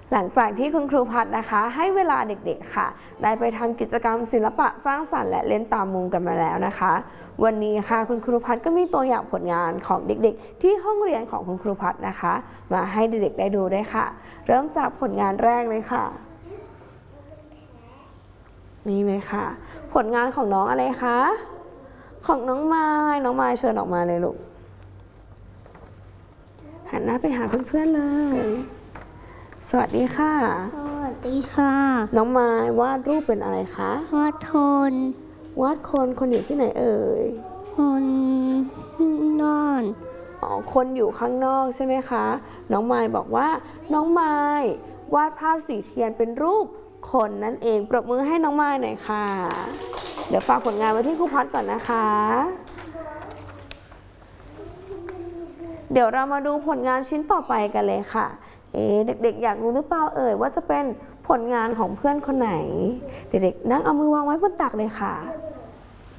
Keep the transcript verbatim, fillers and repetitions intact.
หลังจากที่คุณครูพัฒนะคะให้เวลาเด็กๆค่ะได้ไปทำกิจกรรมศิลปะสร้างสรรค์และเล่นตามมุมกันมาแล้วนะคะวันนี้ค่ะคุณครูพัฒก็มีตัวอย่างผลงานของเด็กๆที่ห้องเรียนของคุณครูพัฒนะคะมาให้เด็กๆได้ดูด้วยค่ะเริ่มจากผลงานแรกเลยค่ะนี่เลยค่ะผลงานของน้องอะไรคะของน้องไม้น้องไม้เชิญออกมาเลยลูกหันหน้าไปหาเพื่อนๆเลยสวัสดีค่ะสวัสดีค่ะน้องไม้วาดรูปเป็นอะไรคะวาดคนวาดคนคนอยู่ที่ไหนเอ่ยคนนอนอ๋อคนอยู่ข้างนอกใช่ไหมคะน้องไม้บอกว่าน้องไม้วาดภาพสีเทียนเป็นรูปคนนั่นเองปรบมือให้น้องไม้หน่อยค่ะเดี๋ยวฝากผลงานไว้ที่ครูพัฒก่อนนะคะเดี๋ยวเรามาดูผลงานชิ้นต่อไปกันเลยค่ะเอ๊ะเด็กๆอยากรู้หรือเปล่าเอ่ยว่าจะเป็นผลงานของเพื่อนคนไหนเด็กๆนั่งเอามือวางไว้บนตักเลยค่ะ